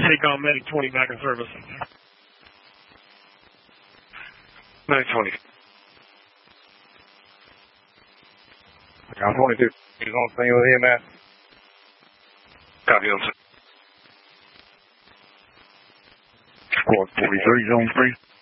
take on Medic 20 back in service. Medic 20. I'm 22. He's on scene with him, man. Copy on. Squad 43, zone 3.